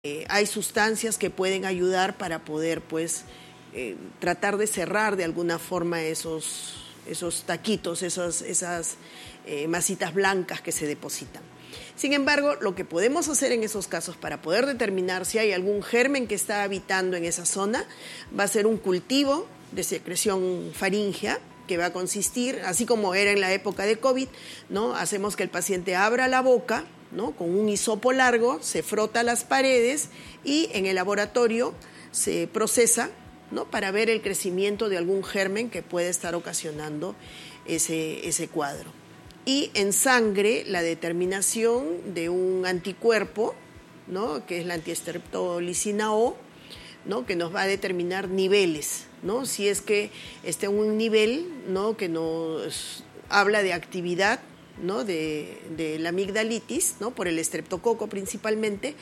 hay sustancias que pueden ayudar para poder pues tratar de cerrar de alguna forma esos taquitos, esas masitas blancas que se depositan. Sin embargo, lo que podemos hacer en esos casos para poder determinar si hay algún germen que está habitando en esa zona va a ser un cultivo de secreción faríngea, que va a consistir, así como era en la época de COVID, ¿no? Hacemos que el paciente abra la boca, ¿no? Con un hisopo largo, se frota las paredes y en el laboratorio se procesa, ¿no? Para ver el crecimiento de algún germen que puede estar ocasionando ese cuadro. Y en sangre, la determinación de un anticuerpo, ¿no? Que es la antiestreptolicina O, ¿no? Que nos va a determinar niveles, ¿no? Si es que está en un nivel, ¿no? Que nos habla de actividad, ¿no? de la amigdalitis, ¿no? Por el estreptococo principalmente,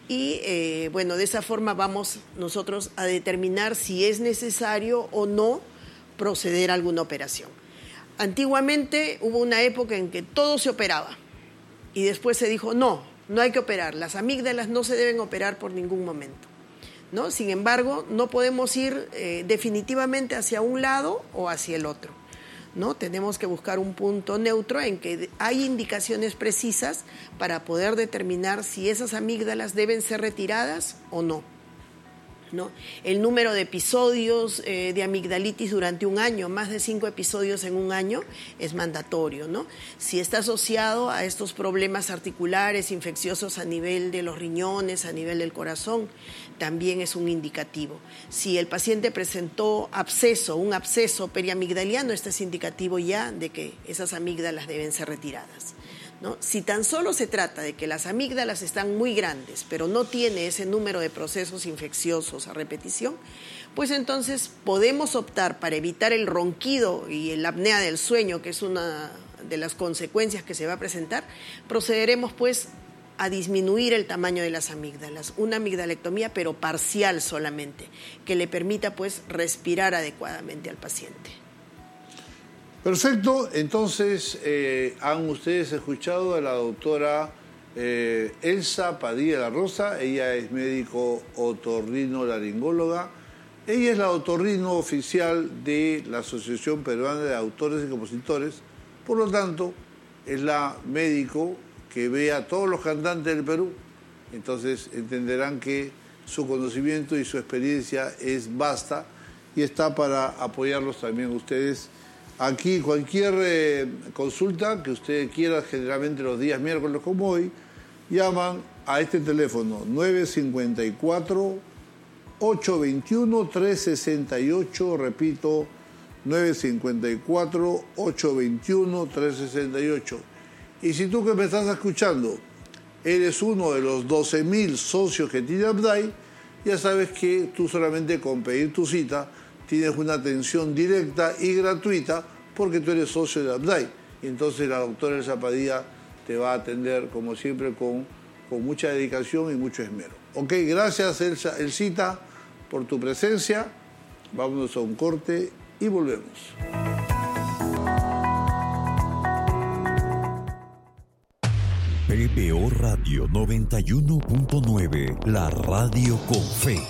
y bueno, de esa forma vamos nosotros a determinar si es necesario o no proceder a alguna operación. Antiguamente hubo una época en que todo se operaba y después se dijo no hay que operar, las amígdalas no se deben operar por ningún momento, ¿no? Sin embargo, no podemos ir definitivamente hacia un lado o hacia el otro, ¿no? Tenemos que buscar un punto neutro en que hay indicaciones precisas para poder determinar si esas amígdalas deben ser retiradas o no, ¿no? El número de episodios de amigdalitis durante un año, más de 5 episodios en un año, es mandatorio, ¿no? Si está asociado a estos problemas articulares, infecciosos a nivel de los riñones, a nivel del corazón, también es un indicativo. Si el paciente presentó un absceso periamigdaliano, este es indicativo ya de que esas amígdalas deben ser retiradas, ¿no? Si tan solo se trata de que las amígdalas están muy grandes, pero no tiene ese número de procesos infecciosos a repetición, pues entonces podemos optar para evitar el ronquido y la apnea del sueño, que es una de las consecuencias que se va a presentar, procederemos pues a disminuir el tamaño de las amígdalas, una amigdalectomía pero parcial solamente, que le permita pues respirar adecuadamente al paciente. Perfecto, entonces han ustedes escuchado a la doctora Elsa Padilla La Rosa. Ella es médico otorrinolaringóloga. Ella es la otorrino oficial de la Asociación Peruana de Autores y Compositores. Por lo tanto, es la médico que ve a todos los cantantes del Perú. Entonces entenderán que su conocimiento y su experiencia es vasta y está para apoyarlos también ustedes. Aquí cualquier consulta que usted quiera, generalmente los días miércoles como hoy, llaman a este teléfono 954-821-368, repito, 954-821-368. Y si tú que me estás escuchando eres uno de los 12.000 socios que tiene ABDAI, ya sabes que tú solamente con pedir tu cita tienes una atención directa y gratuita porque tú eres socio de ABDAI. Y entonces la doctora Elsa Padilla te va a atender, como siempre, con mucha dedicación y mucho esmero. Ok, gracias Elsita por tu presencia. Vámonos a un corte y volvemos. PBO Radio 91.9, la radio con fe.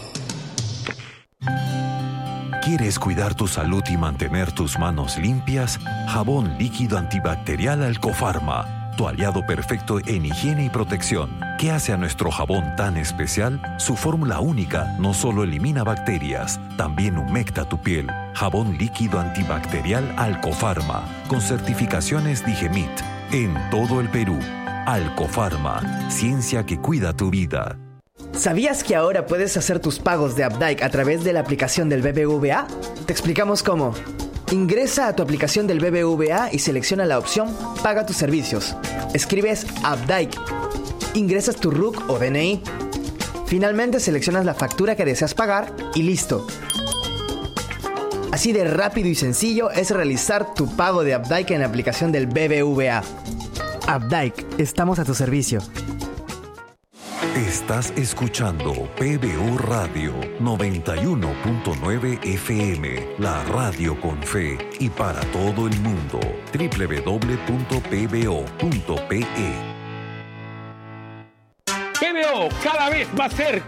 ¿Quieres cuidar tu salud y mantener tus manos limpias? Jabón líquido antibacterial Alcofarma, tu aliado perfecto en higiene y protección. ¿Qué hace a nuestro jabón tan especial? Su fórmula única no solo elimina bacterias, también humecta tu piel. Jabón líquido antibacterial Alcofarma, con certificaciones Digemit, en todo el Perú. Alcofarma, ciencia que cuida tu vida. ¿Sabías que ahora puedes hacer tus pagos de ABDAI a través de la aplicación del BBVA? Te explicamos cómo. Ingresa a tu aplicación del BBVA y selecciona la opción Paga tus servicios. Escribes ABDAI. Ingresas tu RUC o DNI. Finalmente seleccionas la factura que deseas pagar y listo. Así de rápido y sencillo es realizar tu pago de ABDAI en la aplicación del BBVA. ABDAI, estamos a tu servicio. Estás escuchando PBO Radio 91.9 FM, la radio con fe y para todo el mundo. www.pbo.pe. PBO cada vez más cerca.